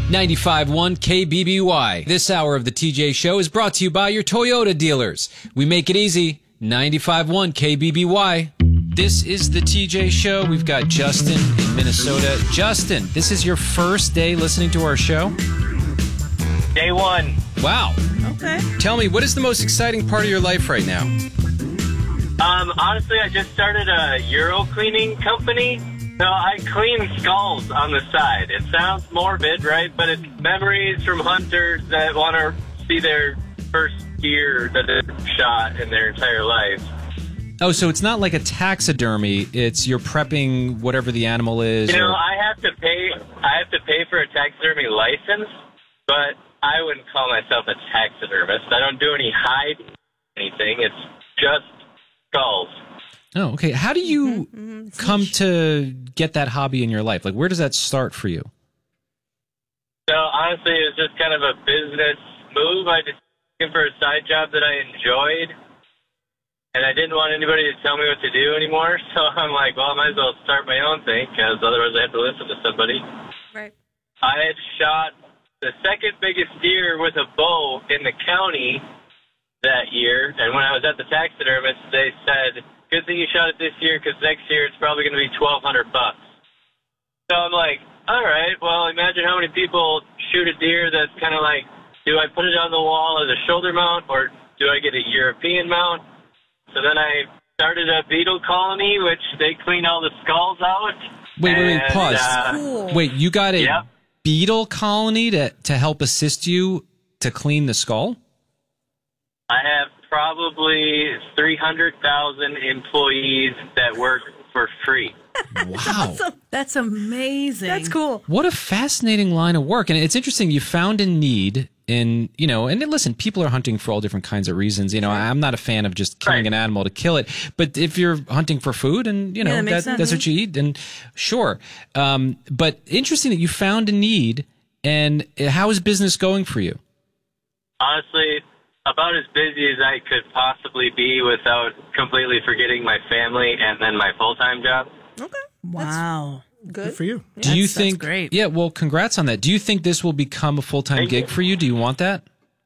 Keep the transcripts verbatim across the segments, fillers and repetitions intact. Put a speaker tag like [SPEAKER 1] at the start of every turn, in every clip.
[SPEAKER 1] ninety-five point one K B B Y. This hour of the T J Show is brought to you by your Toyota dealers. We make it easy. ninety-five point one K B B Y. This is the T J Show. We've got Justin in Minnesota. Justin, this is your first day listening to our show?
[SPEAKER 2] Day one.
[SPEAKER 1] Wow.
[SPEAKER 3] Okay.
[SPEAKER 1] Tell me, what is the most exciting part of your life right now?
[SPEAKER 2] Um, honestly, I just started a Euro cleaning company. So I clean skulls on the side. It sounds morbid, right? But it's memories from hunters that want to see their first deer that they've shot in their entire life.
[SPEAKER 1] Oh, so it's not like a taxidermy. It's you're prepping whatever the animal is.
[SPEAKER 2] You know,
[SPEAKER 1] or...
[SPEAKER 2] I have to pay. I have to pay for a taxidermy license, but I wouldn't call myself a taxidermist. I don't do any hide anything. It's just skulls.
[SPEAKER 1] Oh, okay. How do you
[SPEAKER 3] mm-hmm, mm-hmm.
[SPEAKER 1] come to get that hobby in your life? Like, where does that start for you?
[SPEAKER 2] So, honestly, it was just kind of a business move. I just looking for a side job that I enjoyed, and I didn't want anybody to tell me what to do anymore. So I'm like, well, I might as well start my own thing, because otherwise I have to listen to somebody.
[SPEAKER 3] Right.
[SPEAKER 2] I had shot the second biggest deer with a bow in the county that year, and when I was at the taxidermist, they said, good thing you shot it this year, because next year it's probably going to be twelve hundred bucks. So I'm like, all right, well, imagine how many people shoot a deer that's kind of like, do I put it on the wall as a shoulder mount, or do I get a European mount? So then I started a beetle colony, which they clean all the skulls out.
[SPEAKER 1] Wait, wait, wait,
[SPEAKER 2] and,
[SPEAKER 1] pause.
[SPEAKER 2] Uh,
[SPEAKER 3] Cool.
[SPEAKER 1] Wait, you got a
[SPEAKER 2] Yep.
[SPEAKER 1] beetle colony to, to help assist you to clean the skull?
[SPEAKER 2] I have probably three hundred thousand employees that work for free.
[SPEAKER 1] Wow.
[SPEAKER 3] That's amazing.
[SPEAKER 4] That's cool.
[SPEAKER 1] What a fascinating line of work. And it's interesting, you found a need in, you know, and then listen, people are hunting for all different kinds of reasons. You know, I'm not a fan of just killing
[SPEAKER 2] Right.
[SPEAKER 1] an animal to kill it. But if you're hunting for food and, you know,
[SPEAKER 3] Yeah, that
[SPEAKER 1] that,
[SPEAKER 3] makes sense.
[SPEAKER 1] that's what you eat, then sure. Um, but interesting that you found a need. And how is business going for you?
[SPEAKER 2] Honestly, about as busy as I could possibly be without completely forgetting my family and then my full-time job.
[SPEAKER 4] Okay.
[SPEAKER 3] Wow.
[SPEAKER 4] Good.
[SPEAKER 5] Good for you.
[SPEAKER 1] Do you
[SPEAKER 3] That's- that's
[SPEAKER 1] think,
[SPEAKER 3] great.
[SPEAKER 1] yeah, well, congrats on that. Do you think this will become a full-time
[SPEAKER 2] Thank
[SPEAKER 1] gig
[SPEAKER 2] you.
[SPEAKER 1] for you? Do you want that?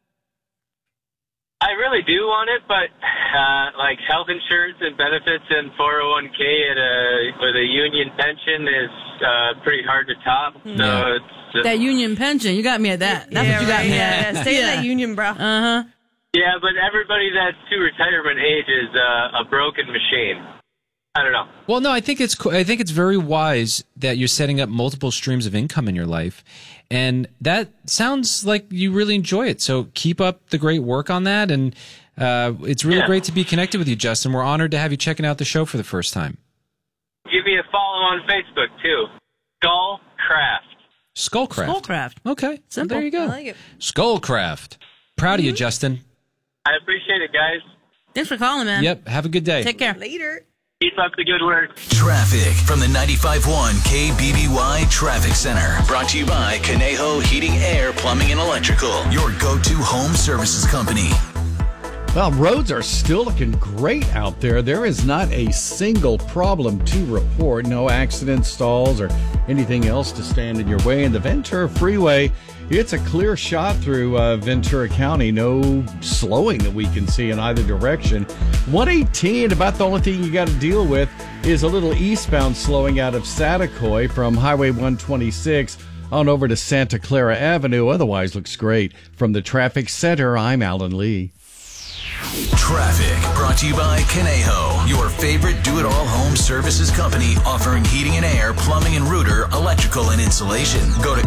[SPEAKER 2] I really do want it, but uh, like health insurance and benefits and four oh one k at a, with a union pension is uh, pretty hard to top. So
[SPEAKER 1] Yeah.
[SPEAKER 2] it's just,
[SPEAKER 3] That union pension, you got me at that. That's
[SPEAKER 4] yeah,
[SPEAKER 3] what you got
[SPEAKER 4] right.
[SPEAKER 3] me
[SPEAKER 4] Yeah,
[SPEAKER 3] at.
[SPEAKER 4] yeah. Stay in
[SPEAKER 3] Yeah.
[SPEAKER 4] that union, bro.
[SPEAKER 3] Uh-huh.
[SPEAKER 2] yeah, but everybody that's to retirement age is uh, a broken machine. I don't know.
[SPEAKER 1] Well, no, I think it's co- I think it's very wise that you're setting up multiple streams of income in your life, and that sounds like you really enjoy it. So keep up the great work on that, and uh, it's really
[SPEAKER 2] Yeah.
[SPEAKER 1] great to be connected with you, Justin. We're honored to have you checking out the show for the first time.
[SPEAKER 2] Give me a follow on Facebook too. Skullcraft.
[SPEAKER 1] Skullcraft.
[SPEAKER 3] Skullcraft.
[SPEAKER 1] Okay, well,
[SPEAKER 3] Simple.
[SPEAKER 1] there you go.
[SPEAKER 4] I like it.
[SPEAKER 1] Skullcraft. Proud of you, Justin.
[SPEAKER 2] I appreciate it, guys.
[SPEAKER 3] Thanks for calling, man.
[SPEAKER 1] Yep. Have a good day.
[SPEAKER 3] Take care.
[SPEAKER 4] Later.
[SPEAKER 2] Keep up the good work.
[SPEAKER 6] Traffic from the ninety-five point one K B B Y Traffic Center. Brought to you by Conejo Heating, Air, Plumbing, and Electrical. Your go-to home services company.
[SPEAKER 5] Well, roads are still looking great out there. There is not a single problem to report. No accidents, stalls, or anything else to stand in your way. And the Ventura Freeway, it's a clear shot through uh, Ventura County. No slowing that we can see in either direction. one eighteen, about the only thing you got to deal with is a little eastbound slowing out of Saticoy from Highway one twenty-six on over to Santa Clara Avenue. Otherwise, looks great. From the Traffic Center, I'm Alan Lee.
[SPEAKER 6] Traffic brought to you by Conejo, your favorite do-it-all home services company offering heating and air, plumbing and router, electrical and insulation. Go to